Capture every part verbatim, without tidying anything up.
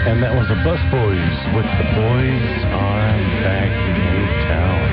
And that was the Bus Boys with The Boys Are Back in Town.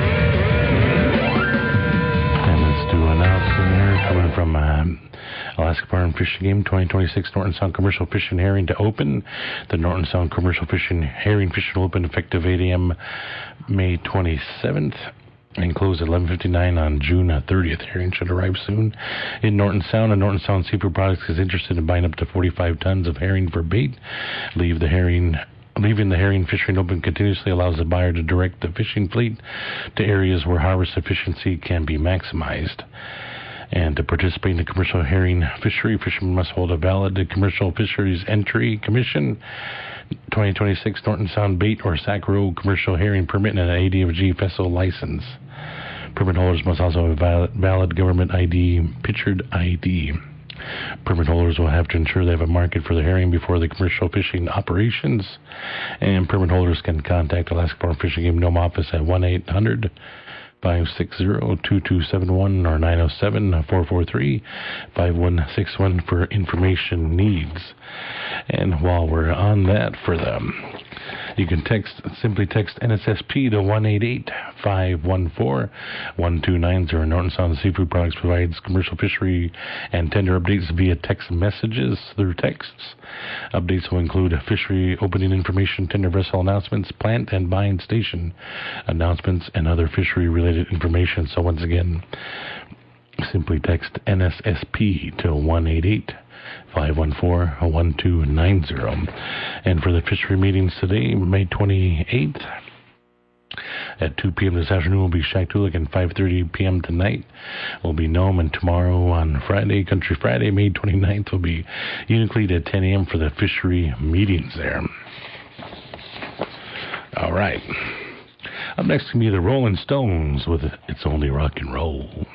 And let's do an announcement here coming from um, Alaska Bar and Fishing Game twenty twenty-six Norton Sound Commercial Fishing Herring to open. The Norton Sound Commercial Fishing Herring Fishing will open effective eight a.m. May twenty-seventh. And close at eleven fifty-nine on June thirtieth. Herring should arrive soon in Norton Sound. And Norton Sound Seafood Products is interested in buying up to forty-five tons of herring for bait. Leave the herring, leaving the herring fishery open continuously allows the buyer to direct the fishing fleet to areas where harvest efficiency can be maximized. And to participate in the commercial herring fishery, fishermen must hold a valid Commercial Fisheries Entry Commission twenty twenty-six Norton Sound Bait or Sacro Commercial Herring Permit and an A D F G vessel license. Permit holders must also have a valid, valid government I D, pictured I D. Permit holders will have to ensure they have a market for the herring before the commercial fishing operations. And permit holders can contact Alaska Bar and Fishing Game Nome office at one eight hundred five six zero two two seven one or nine oh seven four four three five one six one for information needs. And while we're on that for them, you can text simply text N S S P to one eight eight five one four one two nine zero. Norton Sound Seafood Products provides commercial fishery and tender updates via text messages through texts. Updates will include fishery opening information, tender vessel announcements, plant and buying station announcements, and other fishery related information. So once again, simply text N S S P to one eight eight five one four one two nine zero. And for the fishery meetings today, May twenty-eighth, at two p.m. this afternoon will be Shaktoolik, and five thirty p.m. tonight will be Nome, and tomorrow on Friday, Country Friday, May twenty-ninth, will be Unalakleet at ten a.m. for the fishery meetings there. All right. Up next can be the Rolling Stones with It's Only Rock and Roll.